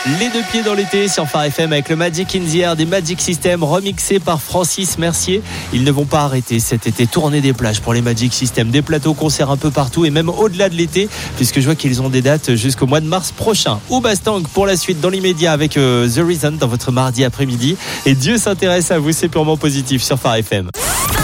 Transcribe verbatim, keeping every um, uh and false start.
Les deux pieds dans l'été sur Phare F M avec le Magic in the Air des Magic System remixé par Francis Mercier. Ils ne vont pas arrêter cet été, tourner des plages pour les Magic System, des plateaux concerts un peu partout et même au-delà de l'été, puisque je vois qu'ils ont des dates jusqu'au mois de mars prochain. Oubastang pour la suite dans l'immédiat avec euh, The Reason dans votre mardi après-midi. Et Dieu s'intéresse à vous, c'est purement positif sur Phare F M.